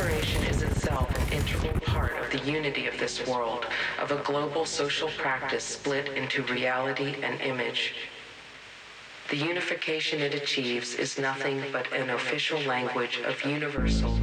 separation is itself an integral part of the unity of this world, of a global social practice split into reality and image. The unification it achieves is nothing but an official language of universal